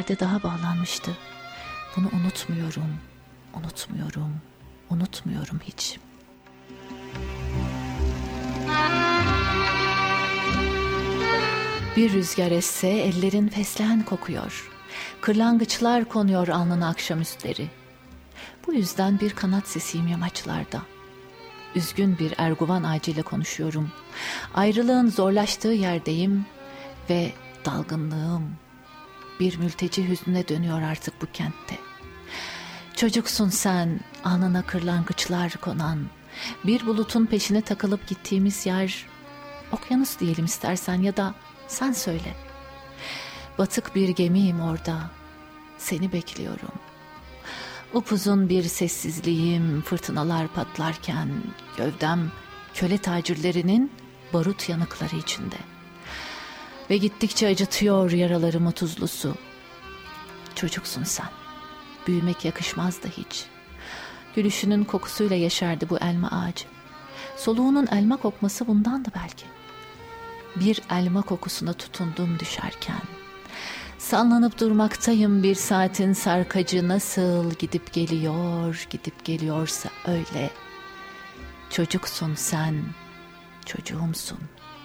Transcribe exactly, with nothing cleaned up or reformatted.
perde daha bağlanmıştı. Bunu unutmuyorum, unutmuyorum, unutmuyorum hiç. Bir rüzgar esse ellerin fesleğen kokuyor. Kırlangıçlar konuyor alnına akşamüstleri. Bu yüzden bir kanat sesiyim yamaçlarda. Üzgün bir erguvan ağacıyla konuşuyorum. Ayrılığın zorlaştığı yerdeyim ve dalgınlığım bir mülteci hüznüne dönüyor artık bu kentte. Çocuksun sen, alnına kırlangıçlar konan, bir bulutun peşine takılıp gittiğimiz yer, okyanus diyelim istersen ya da sen söyle. Batık bir gemiyim orada, seni bekliyorum. Upuzun bir sessizliğim fırtınalar patlarken, gövdem köle tacirlerinin barut yanıkları içinde. Ve gittikçe acıtıyor yaralarımı tuzlu su. Çocuksun sen, büyümek yakışmazdı hiç. Gülüşünün kokusuyla yeşerdi bu elma ağacı. Soluğunun elma kokması bundandı belki. Bir elma kokusuna tutundum düşerken. Sallanıp durmaktayım bir saatin sarkacı nasıl gidip geliyor, gidip geliyorsa öyle. Çocuksun sen, çocuğumsun.